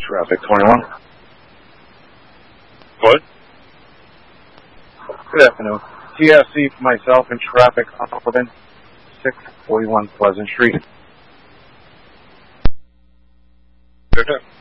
Traffic 21. What? Good afternoon. TSC for myself in traffic on 641 Pleasant Street. Okay.